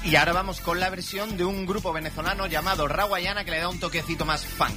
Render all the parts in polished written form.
Y ahora vamos con la versión de un grupo venezolano llamado Rawayana, que le da un toquecito más funk.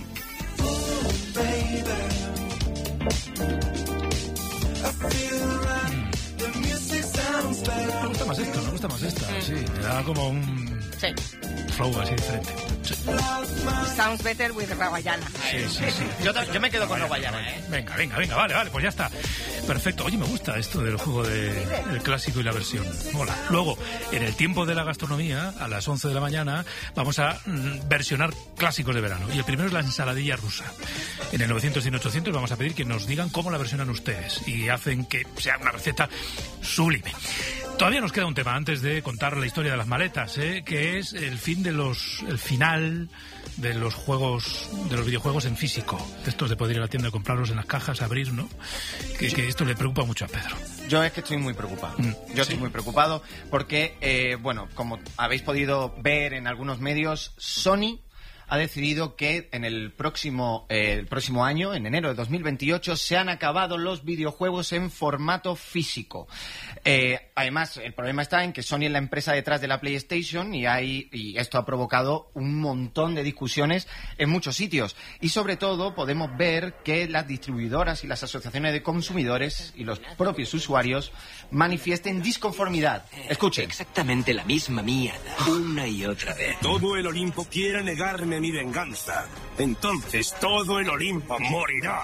Me gusta más esto, me gusta más esta. Sí, te da como un flow así diferente. Sí. Sounds better with Rawayana. Sí. Yo me quedo con Rawayana, ¿eh? Venga, vale, pues ya está. Perfecto. Oye, me gusta esto del juego del clásico y la versión. Mola. Luego, en el tiempo de la gastronomía, a las 11 de la mañana, vamos a versionar clásicos de verano. Y el primero es la ensaladilla rusa. En el 900 y 800 vamos a pedir que nos digan cómo la versionan ustedes y hacen que sea una receta sublime. Todavía nos queda un tema antes de contar la historia de las maletas, que es el final de los juegos, de los videojuegos en físico. De estos de poder ir a la tienda a comprarlos en las cajas, abrir, ¿no? Que esto le preocupa mucho a Pedro. Yo es que estoy muy preocupado. Estoy muy preocupado porque, como habéis podido ver en algunos medios, Sony ha decidido que en el próximo año, en enero de 2028, se han acabado los videojuegos en formato físico. Además, el problema está en que Sony es la empresa detrás de la PlayStation y esto ha provocado un montón de discusiones en muchos sitios. Y sobre todo podemos ver que las distribuidoras y las asociaciones de consumidores y los propios usuarios manifiesten disconformidad. Escuchen. Exactamente la misma mierda, una y otra vez. Todo el Olimpo quiere negarme mi venganza. Entonces todo el Olimpo morirá.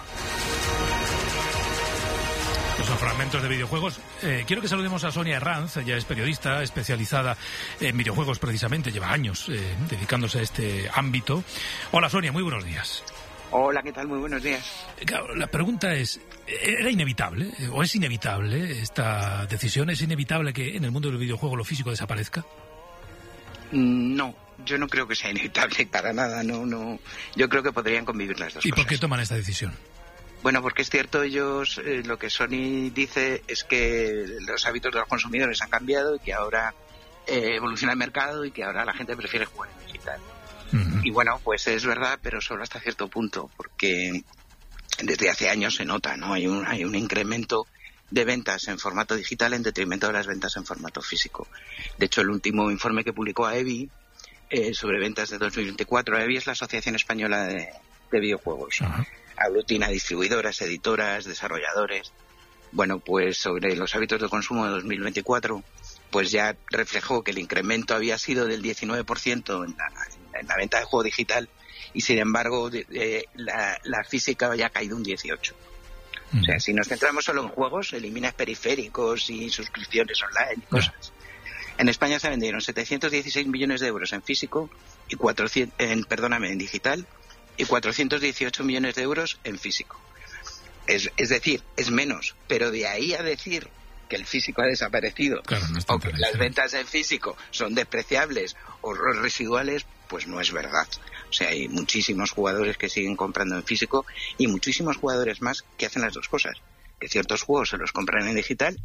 Son fragmentos de videojuegos. Quiero que saludemos a Sonia Herranz. Ella es periodista especializada en videojuegos precisamente. Lleva años dedicándose a este ámbito. Hola Sonia, muy buenos días. Hola, ¿qué tal? Muy buenos días. Claro, la pregunta es, ¿era inevitable o es inevitable esta decisión? ¿Es inevitable que en el mundo del videojuego lo físico desaparezca? No, yo no creo que sea inevitable para nada. No. Yo creo que podrían convivir las dos cosas. ¿Y por qué toman esta decisión? Bueno, porque es cierto, ellos, lo que Sony dice es que los hábitos de los consumidores han cambiado y que ahora evoluciona el mercado y que ahora la gente prefiere jugar en digital. Uh-huh. Y bueno, pues es verdad, pero solo hasta cierto punto, porque desde hace años se nota, ¿no? Hay un incremento de ventas en formato digital en detrimento de las ventas en formato físico. De hecho, el último informe que publicó AEBI sobre ventas de 2024, AEBI es la Asociación Española de Videojuegos. Uh-huh. Aglutina distribuidoras, editoras, desarrolladores. Bueno, pues sobre los hábitos de consumo de 2024, pues ya reflejó que el incremento había sido del 19% en la venta de juego digital y sin embargo la física había caído un 18%. O sea, si nos centramos solo en juegos, eliminas periféricos y suscripciones online y cosas. En España se vendieron 716 millones de euros en físico y en digital y 418 millones de euros en físico. Es decir, es menos, pero de ahí a decir que el físico ha desaparecido, claro, no o que las ventas en físico son despreciables o residuales, pues no es verdad. O sea, hay muchísimos jugadores que siguen comprando en físico y muchísimos jugadores más que hacen las dos cosas, que ciertos juegos se los compran en digital